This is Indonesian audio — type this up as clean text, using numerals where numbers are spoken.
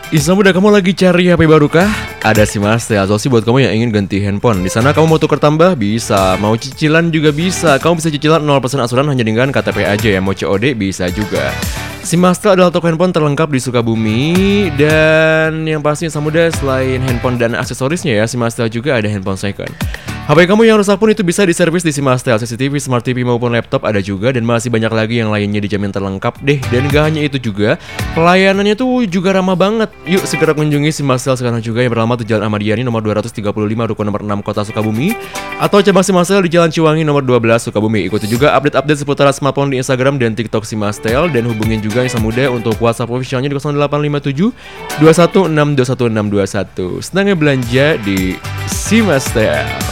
Isna muda, kamu lagi cari HP baru kah? Ada Simastel, sih buat kamu yang ingin ganti handphone. Di sana kamu mau tukar tambah bisa, mau cicilan juga bisa. Kamu bisa cicilan 0% asuran hanya dengan KTP aja ya. Mau COD bisa juga. Simastel adalah toko handphone terlengkap di Sukabumi. Dan yang pasti Samuda, selain handphone dan aksesorisnya ya, Simastel juga ada handphone second. HP kamu yang rusak pun itu bisa diservis di Simastel. CCTV, Smart TV maupun laptop ada juga. Dan masih banyak lagi yang lainnya dijamin terlengkap deh. Dan gak hanya itu juga, pelayanannya tuh juga ramah banget. Yuk segera kunjungi Simastel sekarang juga yang beralamat di Jalan Ahmad Yani nomor 235 Ruko nomor 6 Kota Sukabumi. Atau cabang Simastel di Jalan Ciwangi nomor 12 Sukabumi. Ikuti juga update-update seputar smartphone di Instagram dan TikTok Simastel. Dan hubungin juga Isna Muda untuk WhatsApp officialnya di 0857 216 21621. Senangnya belanja di Simastel.